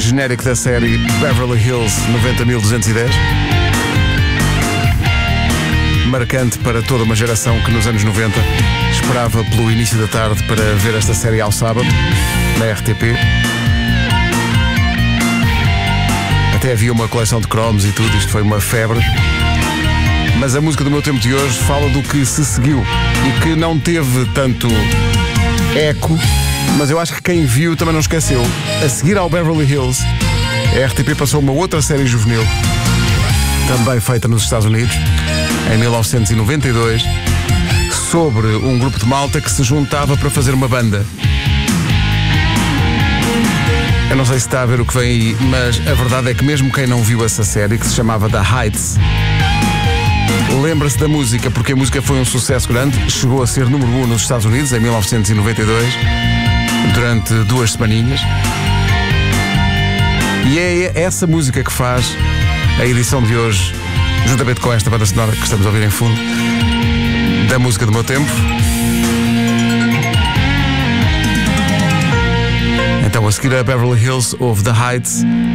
genérico da série Beverly Hills 90210. Marcante para toda uma geração que nos anos 90 esperava pelo início da tarde para ver esta série ao sábado, na RTP. Até havia uma coleção de cromos e tudo, isto foi uma febre. Mas a música do meu tempo de hoje fala do que se seguiu e que não teve tanto eco, mas eu acho que quem viu também não esqueceu. A seguir ao Beverly Hills, a RTP passou uma outra série juvenil, também feita nos Estados Unidos, em 1992, sobre um grupo de malta que se juntava para fazer uma banda. Eu não sei se está a ver o que vem aí, mas a verdade é que mesmo quem não viu essa série, que se chamava The Heights, lembra-se da música, porque a música foi um sucesso grande, chegou a ser número 1 nos Estados Unidos em 1992, durante 2 semaninhas. E é essa música que faz a edição de hoje, juntamente com esta banda sonora que estamos a ouvir em fundo, da música do meu tempo. Então, a seguir a Beverly Hills, houve The Heights.